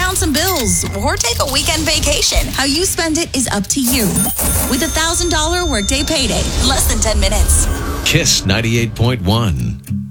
down some bills or take a weekend vacation. How you spend it is up to you. With $1,000 Workday Payday, less than 10 minutes. Kiss 98.1.